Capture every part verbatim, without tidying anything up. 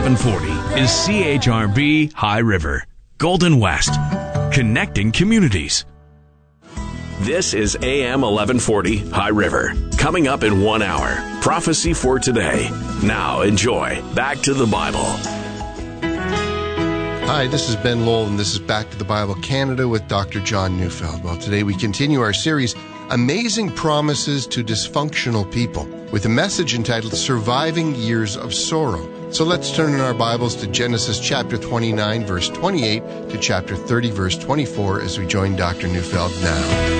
eleven forty is C H R B High River, Golden West, connecting communities. This is A M eleven forty High River. Coming up in one hour, Prophecy for Today. Now enjoy Back to the Bible. Hi, this is Ben Lowell, and this is Back to the Bible Canada with Doctor John Neufeld. Well, today we continue our series, Amazing Promises to Dysfunctional People, with a message entitled Surviving Years of Sorrow. So let's turn in our Bibles to Genesis chapter twenty-nine, verse twenty-eight, to chapter thirty, verse twenty-four, as we join Doctor Neufeld now.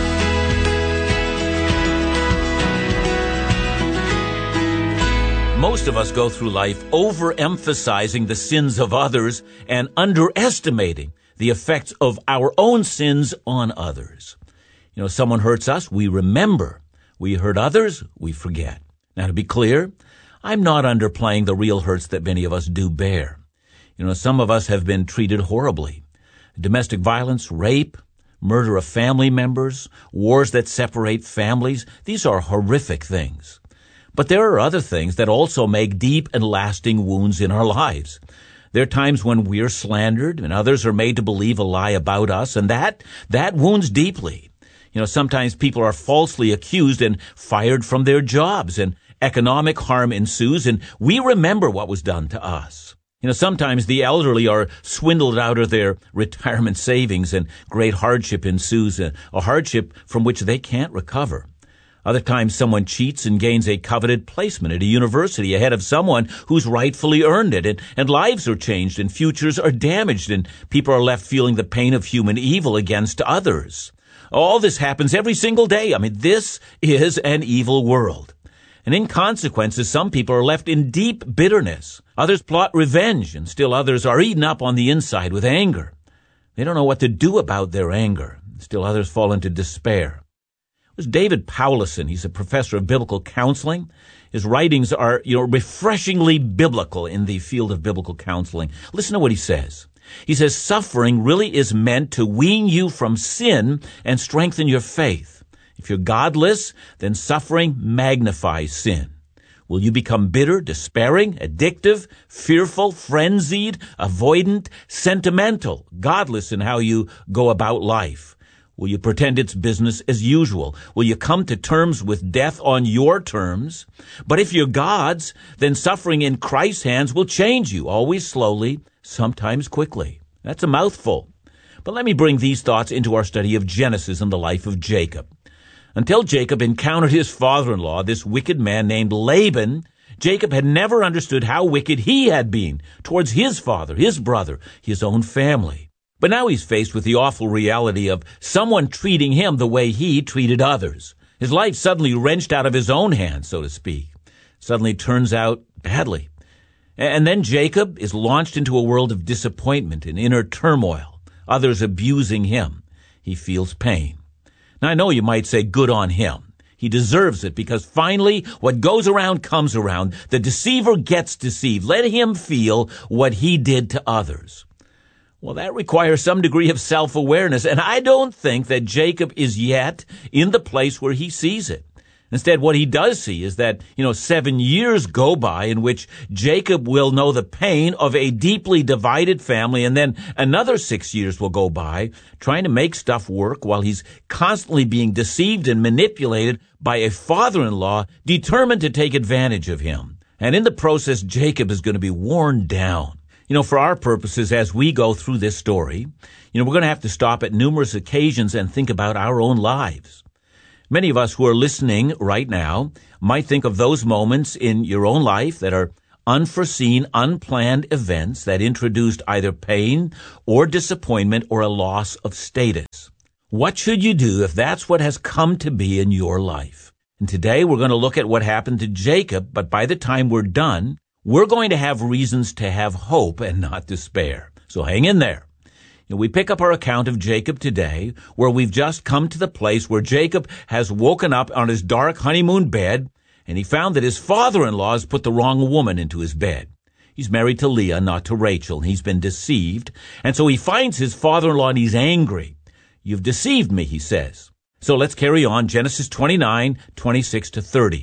Most of us go through life overemphasizing the sins of others and underestimating the effects of our own sins on others. You know, someone hurts us, we remember. We hurt others, we forget. Now, to be clear, I'm not underplaying the real hurts that many of us do bear. You know, some of us have been treated horribly. Domestic violence, rape, murder of family members, wars that separate families, these are horrific things. But there are other things that also make deep and lasting wounds in our lives. There are times when we're slandered and others are made to believe a lie about us, and that, that wounds deeply. You know, sometimes people are falsely accused and fired from their jobs, and economic harm ensues, and we remember what was done to us. You know, sometimes the elderly are swindled out of their retirement savings, and great hardship ensues, a, a hardship from which they can't recover. Other times someone cheats and gains a coveted placement at a university ahead of someone who's rightfully earned it, and, and lives are changed and futures are damaged, and people are left feeling the pain of human evil against others. All this happens every single day. I mean, this is an evil world. And in consequences, some people are left in deep bitterness. Others plot revenge, and still others are eaten up on the inside with anger. They don't know what to do about their anger. Still others fall into despair. It was David Powlison. He's a professor of biblical counseling. His writings are, you know, refreshingly biblical in the field of biblical counseling. Listen to what he says. He says, suffering really is meant to wean you from sin and strengthen your faith. If you're godless, then suffering magnifies sin. Will you become bitter, despairing, addictive, fearful, frenzied, avoidant, sentimental, godless in how you go about life? Will you pretend it's business as usual? Will you come to terms with death on your terms? But if you're God's, then suffering in Christ's hands will change you, always slowly, sometimes quickly. That's a mouthful. But let me bring these thoughts into our study of Genesis and the life of Jacob. Until Jacob encountered his father-in-law, this wicked man named Laban, Jacob had never understood how wicked he had been towards his father, his brother, his own family. But now he's faced with the awful reality of someone treating him the way he treated others. His life suddenly wrenched out of his own hands, so to speak. Suddenly turns out badly. And then Jacob is launched into a world of disappointment and inner turmoil, others abusing him. He feels pain. Now I know you might say good on him. He deserves it because finally what goes around comes around. The deceiver gets deceived. Let him feel what he did to others. Well, that requires some degree of self-awareness, and I don't think that Jacob is yet in the place where he sees it. Instead, what he does see is that, you know, seven years go by in which Jacob will know the pain of a deeply divided family, and then another six years will go by trying to make stuff work while he's constantly being deceived and manipulated by a father-in-law determined to take advantage of him. And in the process, Jacob is going to be worn down. You know, for our purposes, as we go through this story, you know, we're going to have to stop at numerous occasions and think about our own lives. Many of us who are listening right now might think of those moments in your own life that are unforeseen, unplanned events that introduced either pain or disappointment or a loss of status. What should you do if that's what has come to be in your life? And today we're going to look at what happened to Jacob, but by the time we're done, we're going to have reasons to have hope and not despair. So hang in there. You know, we pick up our account of Jacob today, where we've just come to the place where Jacob has woken up on his dark honeymoon bed, and he found that his father-in-law has put the wrong woman into his bed. He's married to Leah, not to Rachel. He's been deceived, and so he finds his father-in-law and he's angry. You've deceived me, he says. So let's carry on, Genesis twenty-nine, twenty-six to thirty.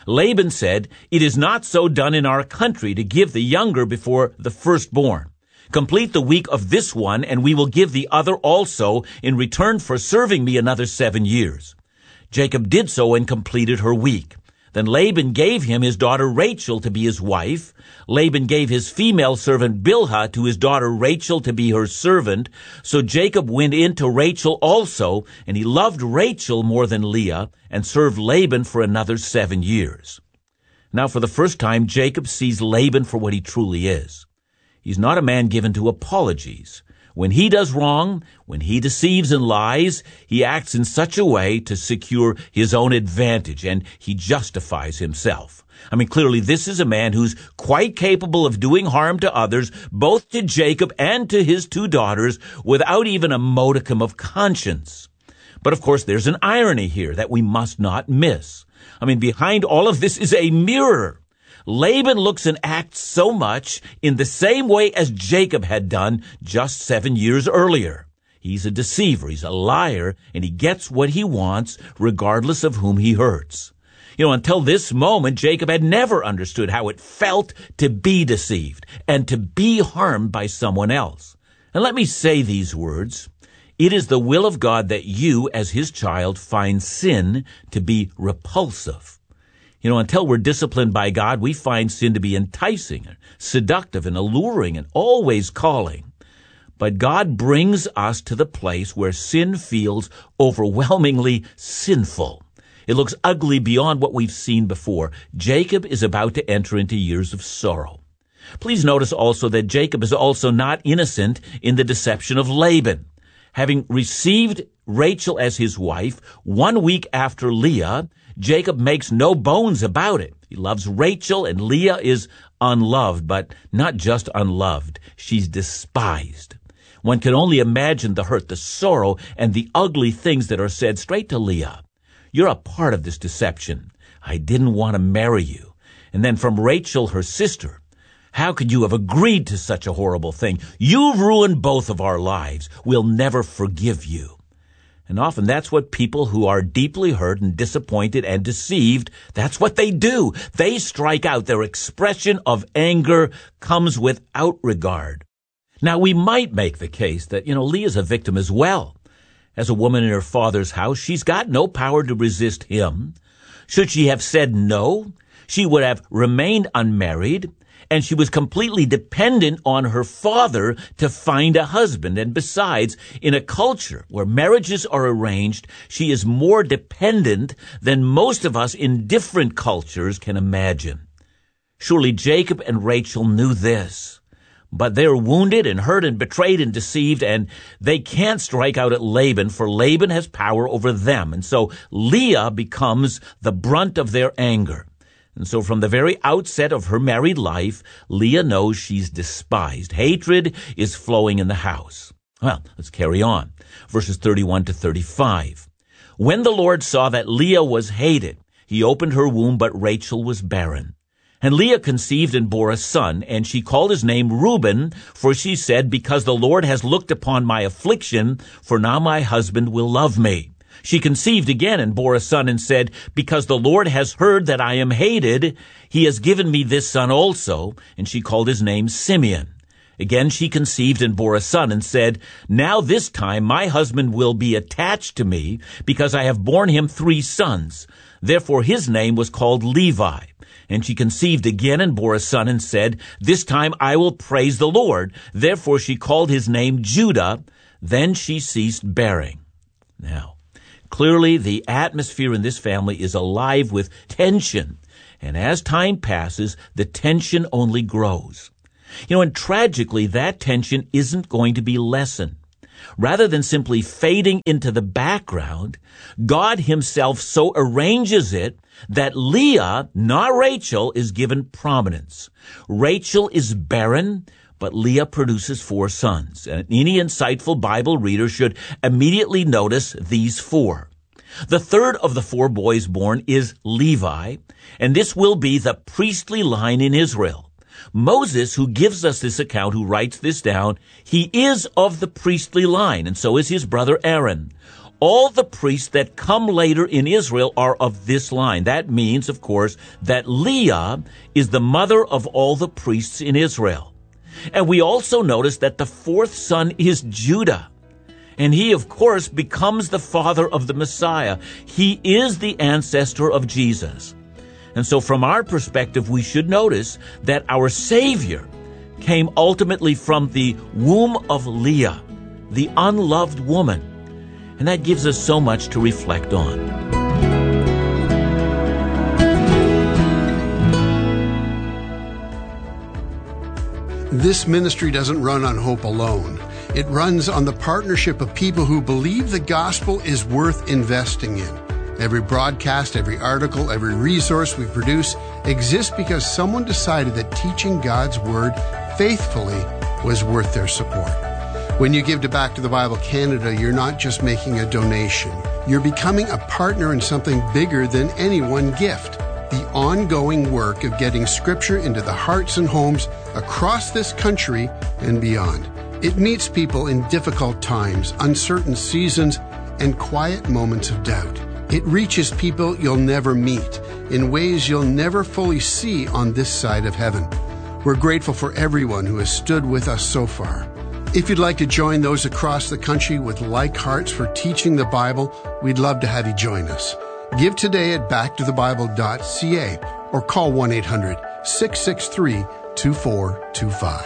Laban said, "It is not so done in our country to give the younger before the firstborn. Complete the week of this one, and we will give the other also in return for serving me another seven years." Jacob did so and completed her week. Then Laban gave him his daughter Rachel to be his wife. Laban gave his female servant Bilhah to his daughter Rachel to be her servant. So Jacob went in to Rachel also, and he loved Rachel more than Leah, and served Laban for another seven years. Now for the first time, Jacob sees Laban for what he truly is. He's not a man given to apologies. When he does wrong, when he deceives and lies, he acts in such a way to secure his own advantage, and he justifies himself. I mean, clearly this is a man who's quite capable of doing harm to others, both to Jacob and to his two daughters, without even a modicum of conscience. But of course, there's an irony here that we must not miss. I mean, behind all of this is a mirror. Laban looks and acts so much in the same way as Jacob had done just seven years earlier. He's a deceiver, he's a liar, and he gets what he wants regardless of whom he hurts. You know, until this moment, Jacob had never understood how it felt to be deceived and to be harmed by someone else. And let me say these words. It is the will of God that you, as his child, find sin to be repulsive. You know, until we're disciplined by God, we find sin to be enticing, seductive, and alluring, and always calling. But God brings us to the place where sin feels overwhelmingly sinful. It looks ugly beyond what we've seen before. Jacob is about to enter into years of sorrow. Please notice also that Jacob is also not innocent in the deception of Laban. Having received Rachel as his wife, one week after Leah, Jacob makes no bones about it. He loves Rachel, and Leah is unloved, but not just unloved. She's despised. One can only imagine the hurt, the sorrow, and the ugly things that are said straight to Leah. You're a part of this deception. I didn't want to marry you. And then from Rachel, her sister, how could you have agreed to such a horrible thing? You've ruined both of our lives. We'll never forgive you. And often that's what people who are deeply hurt and disappointed and deceived, that's what they do. They strike out. Their expression of anger comes without regard. Now, we might make the case that, you know, Leah's a victim as well. As a woman in her father's house, she's got no power to resist him. Should she have said no, she would have remained unmarried, and she was completely dependent on her father to find a husband. And besides, in a culture where marriages are arranged, she is more dependent than most of us in different cultures can imagine. Surely Jacob and Rachel knew this. But they're wounded and hurt and betrayed and deceived, and they can't strike out at Laban, for Laban has power over them. And so Leah becomes the brunt of their anger. And so from the very outset of her married life, Leah knows she's despised. Hatred is flowing in the house. Well, let's carry on. Verses thirty-one to thirty-five. When the Lord saw that Leah was hated, he opened her womb, but Rachel was barren. And Leah conceived and bore a son, and she called his name Reuben, for she said, because the Lord has looked upon my affliction, for now my husband will love me. She conceived again and bore a son and said, because the Lord has heard that I am hated, he has given me this son also. And she called his name Simeon. Again she conceived and bore a son and said, now this time my husband will be attached to me, because I have borne him three sons. Therefore his name was called Levi. And she conceived again and bore a son and said, this time I will praise the Lord. Therefore she called his name Judah. Then she ceased bearing. Now, clearly, the atmosphere in this family is alive with tension, and as time passes, the tension only grows. You know, and tragically, that tension isn't going to be lessened. Rather than simply fading into the background, God himself so arranges it that Leah, not Rachel, is given prominence. Rachel is barren, but Leah produces four sons. And any insightful Bible reader should immediately notice these four. The third of the four boys born is Levi, and this will be the priestly line in Israel. Moses, who gives us this account, who writes this down, he is of the priestly line, and so is his brother Aaron. All the priests that come later in Israel are of this line. That means, of course, that Leah is the mother of all the priests in Israel. And we also notice that the fourth son is Judah. And he, of course, becomes the father of the Messiah. He is the ancestor of Jesus. And so from our perspective, we should notice that our Savior came ultimately from the womb of Leah, the unloved woman. And that gives us so much to reflect on. This ministry doesn't run on hope alone. It runs on the partnership of people who believe the gospel is worth investing in. Every broadcast, every article, every resource we produce exists because someone decided that teaching God's Word faithfully was worth their support. When you give to Back to the Bible Canada, you're not just making a donation. You're becoming a partner in something bigger than any one gift. The ongoing work of getting Scripture into the hearts and homes across this country and beyond. It meets people in difficult times, uncertain seasons, and quiet moments of doubt. It reaches people you'll never meet in ways you'll never fully see on this side of heaven. We're grateful for everyone who has stood with us so far. If you'd like to join those across the country with like hearts for teaching the Bible, we'd love to have you join us. Give today at back to the bible dot c a or call one eight hundred, six six three, two four two five.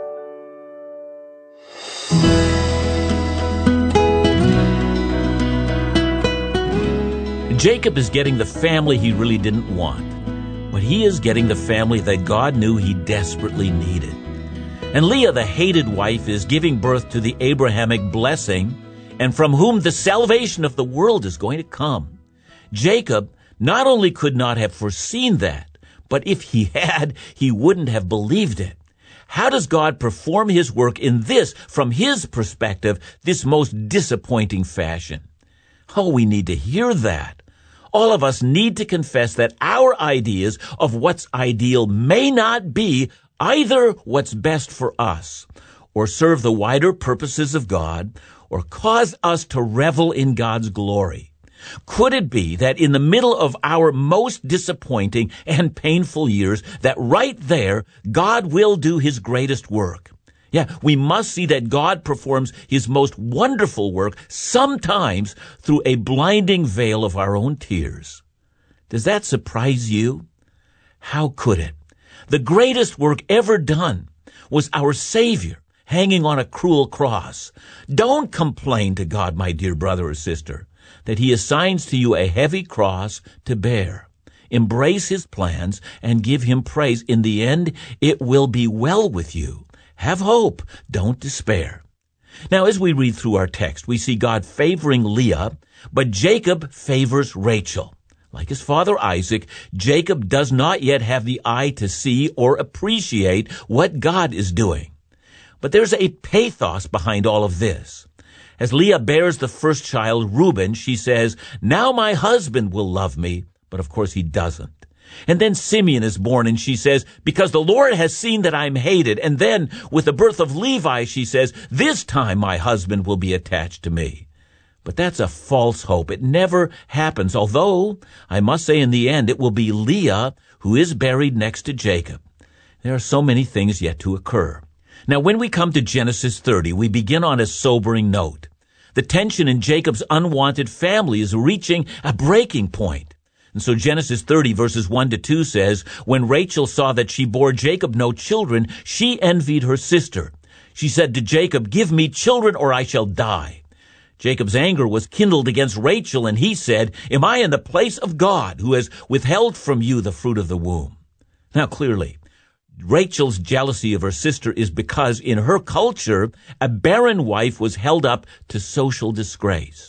Jacob is getting the family he really didn't want, but he is getting the family that God knew he desperately needed. And Leah, the hated wife, is giving birth to the Abrahamic blessing, and from whom the salvation of the world is going to come. Jacob not only could not have foreseen that, but if he had, he wouldn't have believed it. How does God perform his work in this, from his perspective, this most disappointing fashion? Oh, we need to hear that. All of us need to confess that our ideas of what's ideal may not be either what's best for us, or serve the wider purposes of God, or cause us to revel in God's glory. Could it be that in the middle of our most disappointing and painful years, that right there, God will do his greatest work? Yeah, we must see that God performs his most wonderful work sometimes through a blinding veil of our own tears. Does that surprise you? How could it? The greatest work ever done was our Savior hanging on a cruel cross. Don't complain to God, my dear brother or sister, that he assigns to you a heavy cross to bear. Embrace his plans and give him praise. In the end, it will be well with you. Have hope. Don't despair. Now, as we read through our text, we see God favoring Leah, but Jacob favors Rachel. Like his father Isaac, Jacob does not yet have the eye to see or appreciate what God is doing. But there's a pathos behind all of this. As Leah bears the first child, Reuben, she says, "Now my husband will love me," but of course he doesn't. And then Simeon is born, and she says, "Because the Lord has seen that I'm hated." And then with the birth of Levi, she says, "This time my husband will be attached to me." But that's a false hope. It never happens, although I must say in the end it will be Leah who is buried next to Jacob. There are so many things yet to occur. Now, when we come to Genesis thirty, we begin on a sobering note. The tension in Jacob's unwanted family is reaching a breaking point. And so Genesis thirty verses one to two says, "When Rachel saw that she bore Jacob no children, she envied her sister. She said to Jacob, 'Give me children or I shall die.' Jacob's anger was kindled against Rachel, and he said, 'Am I in the place of God, who has withheld from you the fruit of the womb?'" Now clearly, Rachel's jealousy of her sister is because in her culture, a barren wife was held up to social disgrace.